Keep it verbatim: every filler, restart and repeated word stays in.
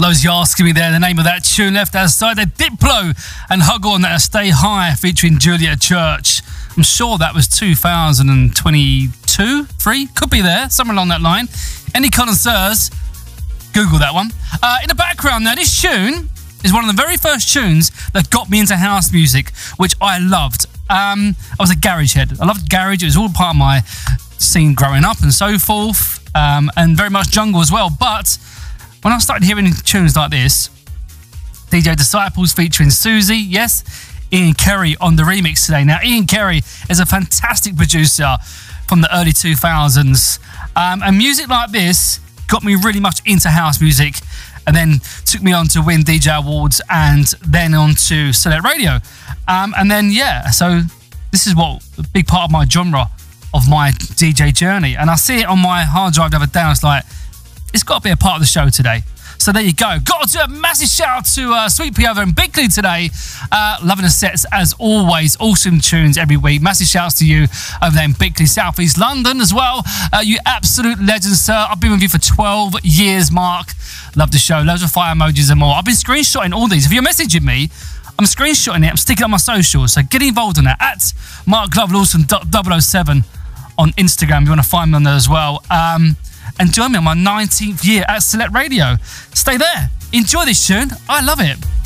Loads you asking me there. The name of that tune left outside the Diplo and Hug On, that Stay High featuring Julia Church. I'm sure that was two thousand twenty-two, three, could be there, somewhere along that line. Any connoisseurs, Google that one. Uh, in the background now, this tune is one of the very first tunes that got me into house music, which I loved. Um, I was a garage head. I loved garage. It was all part of my scene growing up and so forth, um, and very much jungle as well. But when I started hearing tunes like this, D J Disciples featuring Susie, yes, Ian Kerry on the remix today. Now, Ian Kerry is a fantastic producer from the early two thousands, um, and music like this got me really much into house music, and then took me on to win D J Awards, and then on to Select Radio. Um, and then, yeah, so this is what a big part of my genre of my D J journey. And I see it on my hard drive the other day, and it's like, it's got to be a part of the show today. So there you go. Got to do a massive shout out to uh, Sweet Pea over in Bickley today. Uh, loving the sets as always. Awesome tunes every week. Massive shout outs to you over there in Bickley, South East London as well. Uh, you absolute legend, sir. I've been with you for twelve years, Mark. Love the show. Loads of fire emojis and more. I've been screenshotting all these. If you're messaging me, I'm screenshotting it. I'm sticking it on my socials. So get involved in that. At Mark Love Lawson double oh seven on Instagram. You want to find me on there as well. Um... And join me on my nineteenth year at Select Radio. Stay there. Enjoy this tune. I love it.